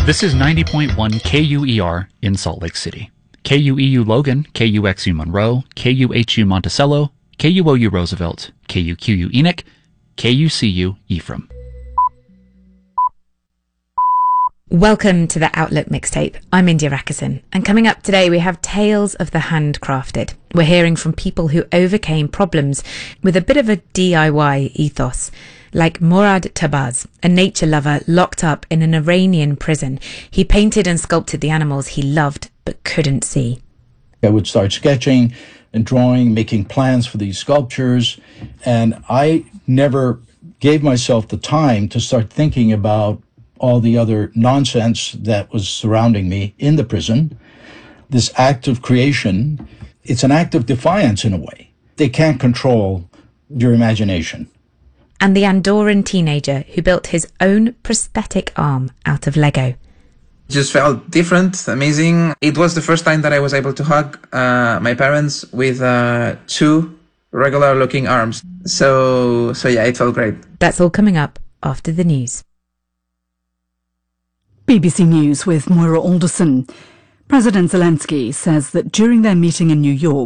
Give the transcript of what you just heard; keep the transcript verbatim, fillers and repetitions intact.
This is ninety point one K U E R in Salt Lake City. K U E U Logan, K U X U Monroe, K U H U Monticello, K U O U Roosevelt, K U Q U Enoch, K U C U Ephraim. Welcome to the Outlook Mixtape. I'm India Rakison, and coming up today we have Tales of the Handcrafted. We're hearing from people who overcame problems with a bit of a D I Y ethos, like Morad Tabaz, a nature lover locked up in an Iranian prison. He painted and sculpted the animals he loved but couldn't see. I would start sketching and drawing, making plans for these sculptures, and I never gave myself the time to start thinking about all the other nonsense that was surrounding me in the prison. This act of creation, it's an act of defiance in a way. They can't control your imagination. And the Andorran teenager who built his own prosthetic arm out of Lego. Just felt different, amazing. It was the first time that I was able to hug uh, my parents with uh, two regular looking arms. So, so yeah, it felt great. That's all coming up after the news. B B C News with Moira Alderson. President Zelensky says that during their meeting in New York,